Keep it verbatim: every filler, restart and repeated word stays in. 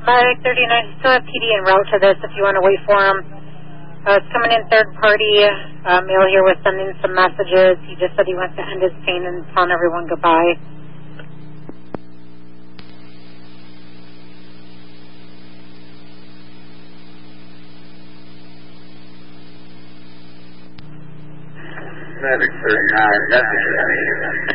Mike thirty-nine, still have P D en route to this if you want to wait for him. Uh, it's coming in third party. Uh, Male here was sending some messages. He just said he wants to end his pain and telling everyone goodbye. Medic thirty-nine, message.